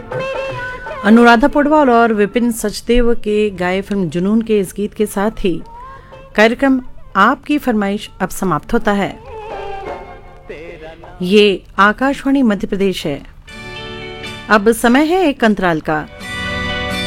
अनुराधा पौडवाल और विपिन सचदेव के गाए फिल्म जुनून के इस गीत के साथ ही कार्यक्रम आपकी फरमाइश अब समाप्त होता है। ये आकाशवाणी मध्य प्रदेश है। अब समय है एक अंतराल का।